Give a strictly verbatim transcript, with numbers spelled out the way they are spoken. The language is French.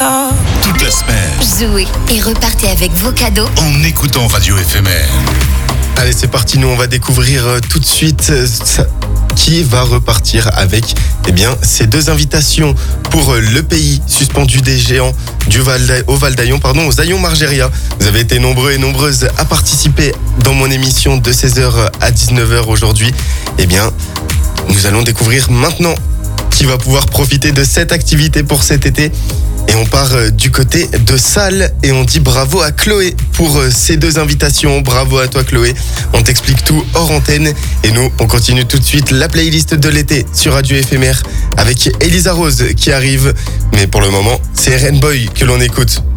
encore. Toute la semaine, Jouez et repartez avec vos cadeaux en écoutant Radio F M R. Allez, c'est parti, nous on va découvrir euh, tout de suite euh, ça- qui va repartir avec eh bien, ces deux invitations pour euh, le pays suspendu des géants du Val d'A- au Val d'Aillon, pardon, aux Aillons Margeria. Vous avez été nombreux et nombreuses à participer dans mon émission de seize heures à dix-neuf heures aujourd'hui. Eh bien, nous allons découvrir maintenant qui va pouvoir profiter de cette activité pour cet été. Et on part euh, du côté de Salles et on dit bravo à Chloé pour euh, ces deux invitations. Bravo à toi Chloé. On t'explique tout hors antenne. Et nous, on continue tout de suite la playlist de l'été sur Radio F M R avec Elisa Rose qui arrive. Mais pour le moment, c'est R N Boy que l'on écoute.